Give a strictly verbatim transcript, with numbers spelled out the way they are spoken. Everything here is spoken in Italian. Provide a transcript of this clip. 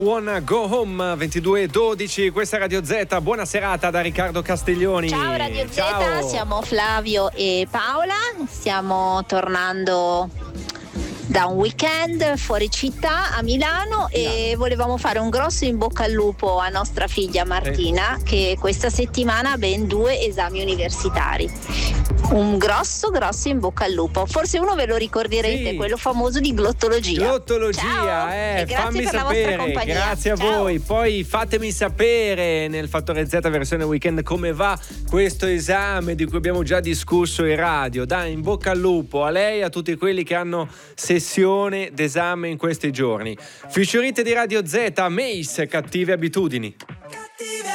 Wanna Go Home ventidue e dodici, questa è Radio Z, buona serata da Riccardo Castiglioni. Ciao Radio Z, Ciao. Siamo Flavio e Paola, stiamo tornando da un weekend fuori città a Milano e volevamo fare un grosso in bocca al lupo a nostra figlia Martina eh. che questa settimana ha ben due esami universitari. Un grosso grosso in bocca al lupo. Forse uno ve lo ricorderete, sì. quello famoso di glottologia. Glottologia, Ciao. eh, e grazie fammi per sapere. la vostra compagnia. Grazie a Ciao. voi. Poi fatemi sapere nel Fattore Z versione weekend come va questo esame di cui abbiamo già discusso in radio. Dai, in bocca al lupo a lei e a tutti quelli che hanno sessione d'esame in questi giorni. Fisciorite di Radio Z, Mace, Cattive abitudini.